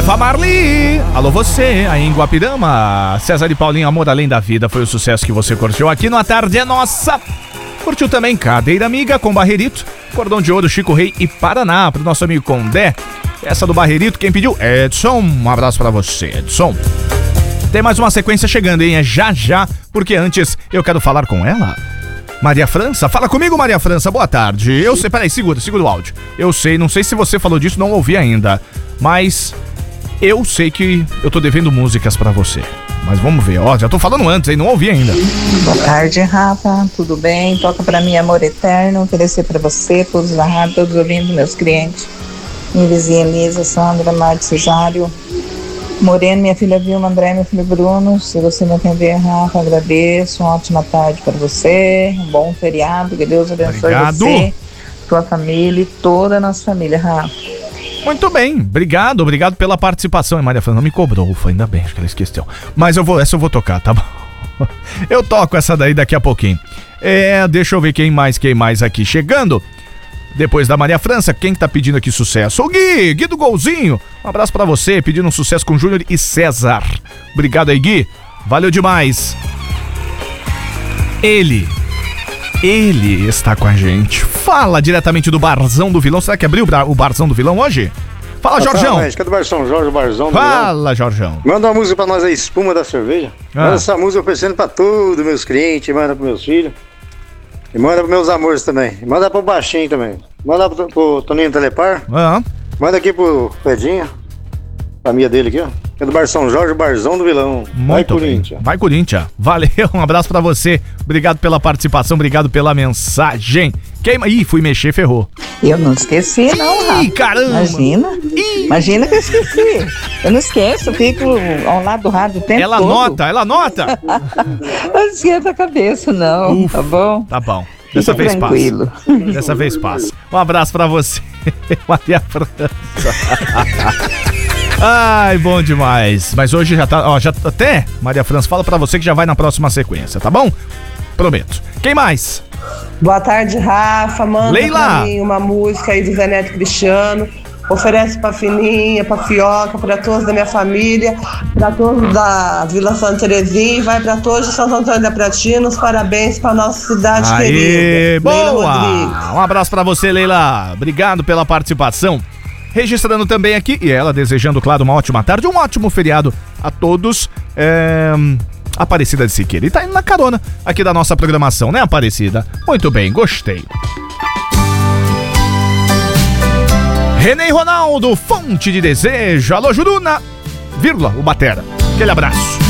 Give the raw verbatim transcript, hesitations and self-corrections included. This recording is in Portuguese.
Eva Marli, alô você, aí em Guapirama. César e Paulinho, Amor Além da Vida, foi o sucesso que você curtiu aqui no A Tarde é Nossa. Curtiu também Cadeira Amiga com Barrerito, Cordão de Ouro, Chico Rei e Paraná, pro nosso amigo Condé. Essa do Barrerito, quem pediu? Edson, um abraço pra você, Edson. Tem mais uma sequência chegando, hein? É já já, porque antes eu quero falar com ela. Maria França, fala comigo, Maria França, boa tarde. Eu sei, peraí, segura, segura o áudio. Eu sei, não sei se você falou disso, não ouvi ainda, mas eu sei que eu tô devendo músicas pra você. Mas vamos ver, ó, já tô falando antes, hein, não ouvi ainda. Boa tarde, Rafa, tudo bem? Toca pra mim Amor Eterno, oferecer pra você, todos da rádio, todos ouvindo, meus clientes. Minha vizinha Elisa, Sandra, Marte, Cesário, Moreno, minha filha Vilma, André, meu filho Bruno. Se você me atender, Rafa, agradeço. Uma ótima tarde para você. Um bom feriado. Que Deus abençoe Obrigado. Você, sua família e toda a nossa família, Rafa. Muito bem, obrigado, obrigado pela participação. E Maria Fernanda não me cobrou, ufa, ainda bem, acho que ela esqueceu. Mas eu vou, essa eu vou tocar, tá bom? Eu toco essa daí daqui a pouquinho. É, deixa eu ver quem mais, quem mais aqui chegando. Depois da Maria França, quem tá pedindo aqui sucesso? O Gui, Gui do Golzinho. Um abraço pra você, pedindo um sucesso com Júnior e César. Obrigado aí, Gui. Valeu demais. Ele, ele está com a gente. Fala diretamente do Barzão do Vilão. Será que abriu o Barzão do Vilão hoje? Fala, Jorjão. Cadê o Barzão Jorge, o Barzão do Fala, Jorjão. Manda uma música pra nós aí, Espuma da Cerveja. Ah. Manda essa música oferecendo pra todos meus clientes, manda pros meus filhos. E manda pros meus amores também. Manda pro Baixinho também. Manda pro, pro Toninho Telepar. Uhum. Manda aqui pro Pedinho. Família dele aqui, ó. É do Bar São Jorge, Barzão do Vilão. Muito Vai, bem. Corinthians. Vai, Corinthians. Valeu, um abraço pra você. Obrigado pela participação, obrigado pela mensagem. Queima. Ih, fui mexer, ferrou. Eu não esqueci, não, Rafa. Ih, caramba. Imagina. Ih. Imagina que eu esqueci. Eu não esqueço, eu fico ao lado do rádio o tempo ela todo. Ela nota, ela nota. Não esquenta a cabeça, não. Ufa, tá bom? Tá bom. Dessa Fica vez tranquilo. passa. Dessa vez passa. Um abraço pra você, Maria França. Ai, bom demais. Mas hoje já tá, ó, já até, Maria França, fala pra você que já vai na próxima sequência, tá bom? Prometo. Quem mais? Boa tarde, Rafa. Manda Leila. pra mim uma música aí do Zé Neto Cristiano. Oferece pra Fininha, pra Fioca, pra todos da minha família, pra todos da Vila Santa Terezinha, vai pra todos de São Antônio da Pratina. Os parabéns pra nossa cidade Aê, querida. Boa! Um abraço pra você, Leila. Obrigado pela participação. Registrando também aqui, e ela desejando, claro, uma ótima tarde, um ótimo feriado a todos. É... Aparecida de Siqueira. E tá indo na carona aqui da nossa programação, né, Aparecida? Muito bem, gostei. René Ronaldo, Fonte de Desejo. Alô, Juruna, vírgula, o Batera. Aquele abraço.